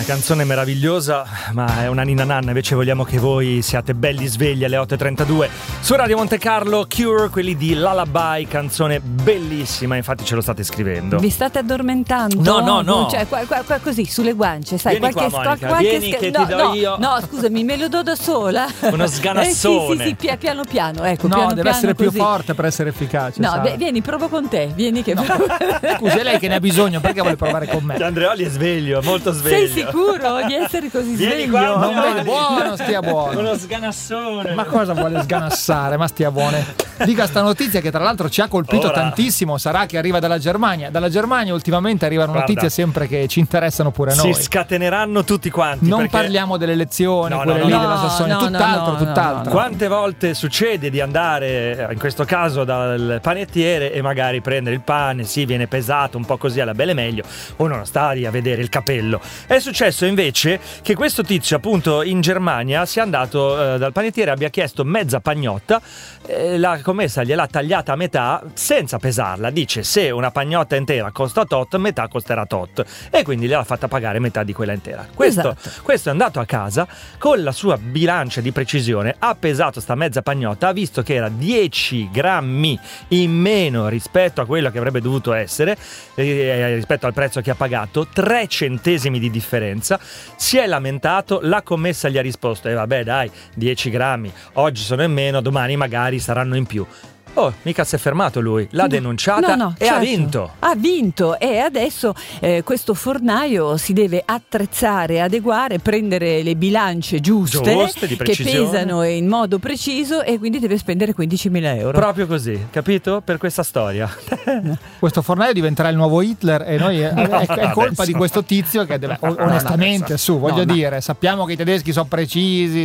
Canzone meravigliosa, ma è una ninna nanna, invece vogliamo che voi siate belli svegli alle 8.32 su Radio Monte Carlo. Cure, quelli di Lullaby, canzone bellissima, infatti ce lo state scrivendo. Vi state addormentando? No. Cioè, così, sulle guance, sai? Vieni qua, Monica, vieni che ti do io. No, scusami, me lo do da sola. Uno sganassone. Sì, piano piano, ecco. No, piano deve piano essere così. più forte per essere efficace. No, vieni, provo con te, vieni che... Scusa, è lei che ne ha bisogno, perché vuole provare con me? Andreoli è sveglio, molto sveglio. Sei sicuro di essere così Vieni sveglio? qua, Non vede buono, stia buono. Uno sganassone. Ma cosa vuole sganassare? Ma stia buone. Dica sta notizia che tra l'altro ci ha colpito tantissimo. Sarà che arriva dalla Germania. Dalla Germania ultimamente arrivano notizie sempre che ci interessano pure a noi. Si scateneranno tutti quanti. Non parliamo delle elezioni, quelle lì della Sassonia, tutt'altro. Quante volte succede di andare, in questo caso dal panettiere, e magari prendere il pane, viene pesato un po' così alla belle meglio, uno non sta lì a vedere il capello. È successo invece che questo tizio appunto in Germania sia andato dal panettiere, abbia chiesto mezza pagnotta, la commessa gliel'ha tagliata a metà senza pesarla. Dice: se una pagnotta intera costa tot, metà costerà tot, e quindi gliel'ha fatta pagare metà di quella intera. Questo è andato a casa con la sua bilancia di precisione, ha pesato sta mezza pagnotta, ha visto che era 10 grammi in meno rispetto a quello che avrebbe dovuto essere, rispetto al prezzo che ha pagato, 3 centesimi di differenza. Si è lamentato, la commessa gli ha risposto: vabbè dai, 10 grammi oggi sono in meno, domani magari saranno in più. Oh, mica si è fermato lui, l'ha denunciata e ha vinto. Ha vinto, e adesso questo fornaio si deve attrezzare, adeguare, prendere le bilance giuste di che pesano in modo preciso, e quindi deve spendere 15.000 euro. Proprio così, capito? Per questa storia. Questo fornaio diventerà il nuovo Hitler, e noi è colpa di questo tizio che deve, onestamente, voglio dire, sappiamo che i tedeschi sono precisi,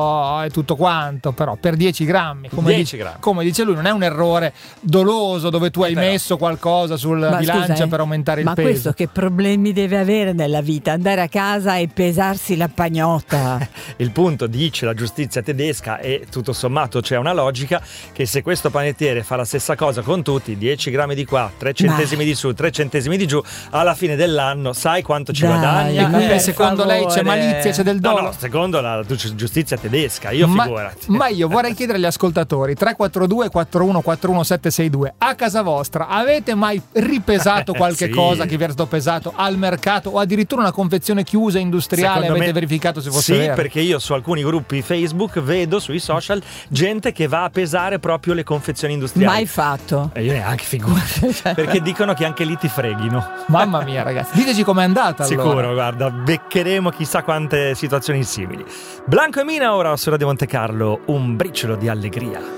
e tutto quanto, però per 10 grammi, come dice lui, non è un errore doloso dove tu hai messo qualcosa sul bilancia per aumentare il peso. Ma questo che problemi deve avere nella vita? Andare a casa e pesarsi la pagnotta? Il punto, dice la giustizia tedesca, e tutto sommato c'è una logica, che se questo panettiere fa la stessa cosa con tutti, 10 grammi di qua, 3 centesimi di su, 3 centesimi di giù, alla fine dell'anno sai quanto ci guadagna? Secondo lei c'è malizia, c'è del dolo? No, secondo la giustizia tedesca, figurati. Ma io vorrei chiedere agli ascoltatori, 342 4141 762, a casa vostra avete mai ripesato qualche cosa che vi è stato pesato al mercato, o addirittura una confezione chiusa industriale? Secondo avete verificato se fosse vero? Sì, perché io su alcuni gruppi Facebook vedo sui social gente che va a pesare proprio le confezioni industriali. Mai fatto. E io neanche, figurati, perché dicono che anche lì ti freghino. Mamma mia, ragazzi, diteci com'è andata. Sicuro, guarda, beccheremo chissà quante situazioni simili. Blanco e Mina ora su Radio Monte Carlo, un briciolo di allegria.